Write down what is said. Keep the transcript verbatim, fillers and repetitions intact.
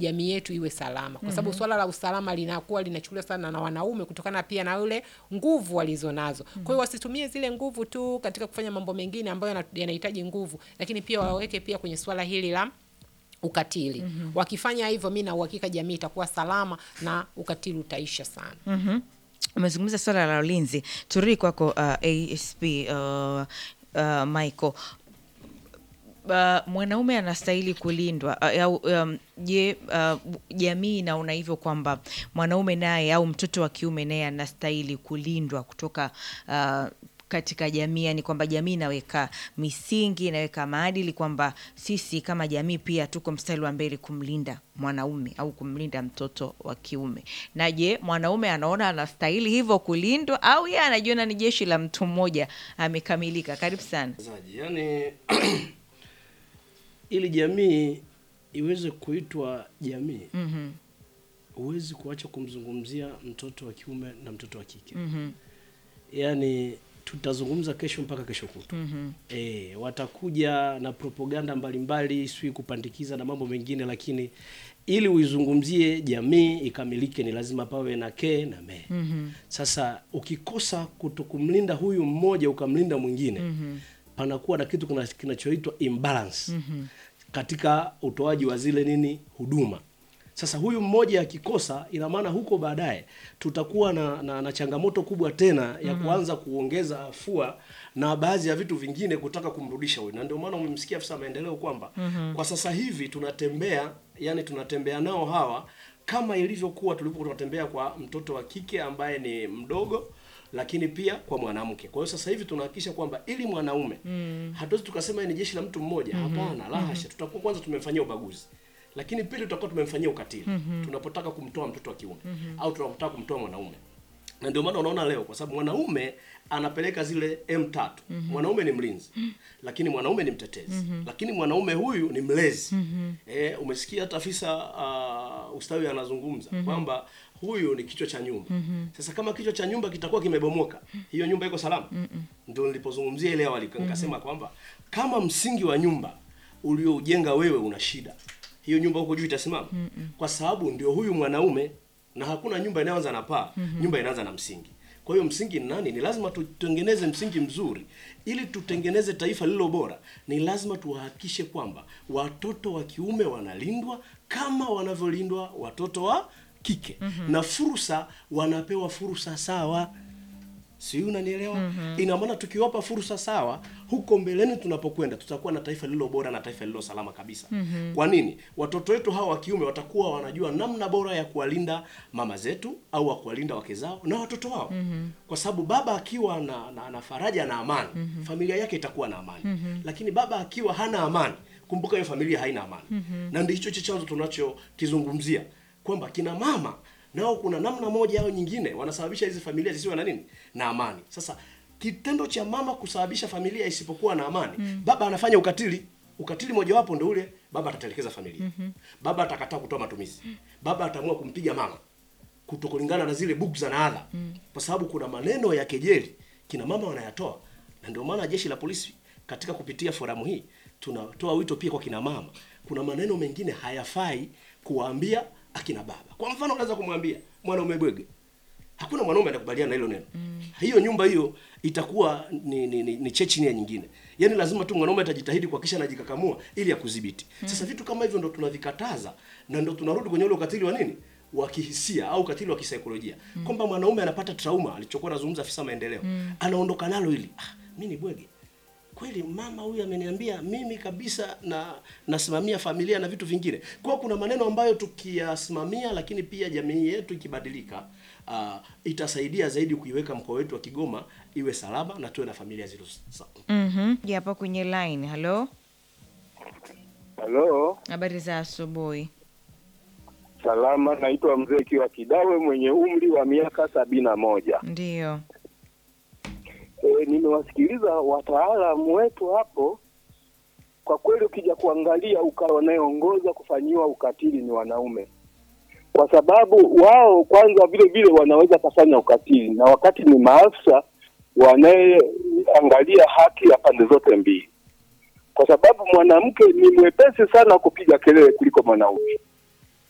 jamii yetu iwe salama. Kwa sababu mm-hmm. swala la usalama linakuwa linachukuliwa sana na wanaume kutokana pia na yule nguvu walizonazo. Mm-hmm. Kwa hiyo wasitumie zile nguvu tu katika kufanya mambo mengine ambayo yanahitaji nguvu, lakini pia waweke pia kwenye swala hili la ukatili. Mm-hmm. Wakifanya hivyo, mimi na uhakika jamii itakuwa salama na ukatili utaisha sana. Mhm. Umezungumza swala la ulinzi. Turudi kwako uh, A S P uh, uh, Michael. Uh, mwanaume anastahili kulindwa au uh, um, je uh, jamii inaona hivyo kwamba mwanaume naye au mtoto wa kiume naye anastahili kulindwa kutoka uh, katika jamii, yani kwamba jamii inaweka misingi, inaweka maadili kwamba sisi kama jamii pia tuko mstari wa mbele kumlinda mwanaume au kumlinda mtoto wa kiume. Na je, mwanaume anaona anastahili hivyo kulindwa au yeye anajiona ni jeshi la mtu mmoja amekamilika? Karibu sana. Yaani ili jamii iweze kuitwa jamii, mhm, huwezi kuacha kumzungumzia mtoto wa kiume na mtoto wa kike. Mhm. Yaani tutazungumza kesho mpaka kesho kutu. Mm-hmm. Eh, watakuja na propaganda mbalimbali, sui kupandikiza na mambo mengine, lakini ili uizungumzie jamii ikamilike ni lazima pawe na ke na me. Mm-hmm. Sasa ukikosa kutokumlinda huyu mmoja ukamlinda mwingine, mm-hmm, panakuwa na kitu kinachoitwa imbalance, mm-hmm, katika utoaji wa zile nini huduma. Sasa huyu mmoja akikosa, ina maana huko baadaye tutakuwa na, na, na changamoto kubwa tena ya mm-hmm. kuanza kuongeza afua na baadhi ya vitu vingine kutaka kumrudisha huyu. Na ndio maana umemsikia afisa maendeleo kwamba mm-hmm. kwa sasa hivi tunatembea, yani tunatembea nao hawa kama ilivyokuwa tulipokuwa tunatembea kwa mtoto wa kike ambaye ni mdogo, lakini pia kwa mwanamke. Kwa hiyo sasa hivi tunahakikisha kwamba ili mwanaume mm-hmm. hatuwezi tukasema ni jeshi la mtu mmoja. Mm-hmm. Hapana, la hasha. Mm-hmm. Tutakuwa kwanza tumemfanyia ubaguzi. Lakini pili tutakuwa tumemfanyia ukatili. Mm-hmm. Tunapotaka kumtoa mtoto wa kiume, mm-hmm, au tunapotaka kumtoa mwanaume. Na ndio maana unaona leo, kwa sababu mwanaume anapeleka zile M tatu. Mm-hmm. Mwanaume ni mlinzi, mm-hmm, lakini mwanaume ni mtetezi. Mm-hmm. Lakini mwanaume huyu ni mlezi. Mm-hmm. Eh, umesikia hata afisa uh, ustawi anazungumza, mm-hmm, kwamba huyu ni kichwa cha nyumba. Mm-hmm. Sasa kama kichwa cha nyumba kitakuwa kimebomoka, hiyo nyumba iko salama? Mm-hmm. Ndio nilipozungumzia ile awali nikasema, mm-hmm, kwamba kama msingi wa nyumba ulioujenga wewe una shida, hiyo nyumba huko juu itasimama? Mm-mm. Kwa sababu ndio huyu mwanaume, na hakuna nyumba inaanza na paa. Mm-hmm. Nyumba inaanza na msingi. Kwa hiyo msingi ni nani? Ni lazima tutengeneze msingi mzuri. Ili tutengeneze taifa lililo bora, ni lazima tuhakikishe kwamba watoto wa kiume wanalindwa kama wanavyolindwa watoto wa kike. Mm-hmm. Na fursa wanapewa fursa sawa. Si unanielewa? Mm-hmm. Ina maana tukiwapa fursa sawa, huko mbeleni tunapokwenda tutakuwa na taifa lililo bora na taifa lililo salama kabisa. Mm-hmm. Kwa nini? Watoto wetu hawa wa kiume watakuwa wanajua namna bora ya kuwalinda mama zetu au wa kuwalinda wake zao na watoto wao. Mm-hmm. Kwa sababu baba akiwa na, na, na faraja na amani, mm-hmm, familia yake itakuwa na amani. Mm-hmm. Lakini baba akiwa hana amani, kumbuka hiyo familia haina amani. Mm-hmm. Na ndicho chanzo tunachokizungumzia kwamba kina mama nao kuna namna moja au nyingine wanasababisha hizi familia zisiwe na nini? Na amani. Sasa kitendo cha mama kusababisha familia isipokuwa na amani, mm, baba anafanya ukatili. Ukatili moja wapo ndio ule baba atatelekeza familia. Mm-hmm. Baba atakataa kutoa matumizi. Baba ataamua kumpiga mama kutokulingana na zile bugza na adha. Mm. Kwa sababu kuna maneno ya kejeli kina mama wanayatoa. Na ndio maana jeshi la polisi katika kupitia forum hii tunatoa wito pia kwa kina mama. Kuna maneno mengine hayafai kuwaambia akina baba. Kwa mfano unaweza kumwambia mwanaume bwege. Hakuna mwanaume anakubaliana na hilo neno. Mm. Hiyo nyumba hiyo itakuwa ni ni, ni, ni chechi ya nyingine. Yaani lazima tu mwanaume atajitahidi kuhakikisha anajikakamua ili akudhibiti. Mm. Sasa vitu kama hivyo ndo tunavikataza na ndo tunarudi kwenye ule ukatili wa nini? Wa kihisia au ukatili wa kisaikolojia. Mm. Kwamba mwanaume anapata trauma alichokuwa anazungumza afisa maendeleo. Mm. Anaondoka nalo ili ah, mimi ni bwege. Kweli mama huyu ameniambia mimi kabisa na nasimamia familia na vitu vingine. Kwa kuna maneno ambayo tukiyasimamia, lakini pia jamii yetu ikibadilika, uh, itasaidia zaidi kuiweka mkoa wetu wa Kigoma iwe salama na tuwe na familia zilizo sawa. Mhm. Hapa kwenye line. Hello. Hello. Habari za asubuhi. Salama, naitwa Mzee Kiwa Kidawe mwenye umri wa miaka sabini na moja. Ndio. E, nimewasikiliza wataalamu wetu hapo. Kwa kweli ukija kuangalia ukao wanaoongoza kufanyiwa ukatili ni wanaume. Kwa sababu wao kwanza vile vile wanaweza kufanya ukatili na wakati ni maafisa wanayeangalia haki ya pande zote mbili. Kwa sababu mwanamke ni mwepesi sana kupiga kelele kuliko mwanaume.